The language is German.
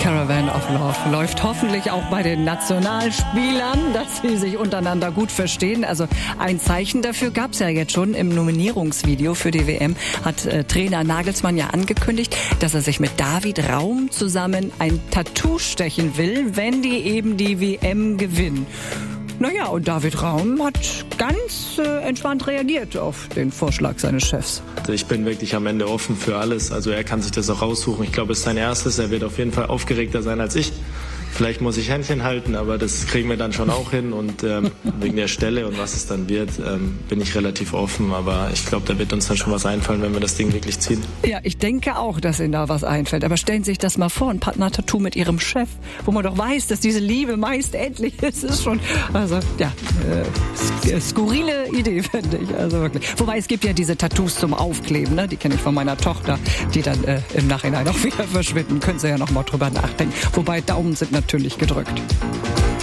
Caravan of Love läuft hoffentlich auch bei den Nationalspielern, dass sie sich untereinander gut verstehen. Also ein Zeichen dafür gab es ja jetzt schon im Nominierungsvideo für die WM. Hat Trainer Nagelsmann ja angekündigt, dass er sich mit David Raum zusammen ein Tattoo stechen will, wenn die eben die WM gewinnen. Naja, und David Raum hat ganz entspannt reagiert auf den Vorschlag seines Chefs. Also ich bin wirklich am Ende offen für alles. Also er kann sich das auch raussuchen. Ich glaube, es ist sein erstes. Er wird auf jeden Fall aufgeregter sein als ich. Vielleicht muss ich Händchen halten, aber das kriegen wir dann schon auch hin. Und wegen der Stelle und was es dann wird, bin ich relativ offen. Aber ich glaube, da wird uns dann schon was einfallen, wenn wir das Ding wirklich ziehen. Ja, ich denke auch, dass Ihnen da was einfällt. Aber stellen Sie sich das mal vor, ein Partner-Tattoo mit Ihrem Chef, wo man doch weiß, dass diese Liebe meist endlich ist. Ist schon, also ja, skurrile Idee, finde ich. Also wirklich. Wobei es gibt ja diese Tattoos zum Aufkleben, ne? Die kenne ich von meiner Tochter, die dann im Nachhinein auch wieder verschwinden. Können Sie ja noch mal drüber nachdenken. Wobei Daumen sind natürlich gedrückt.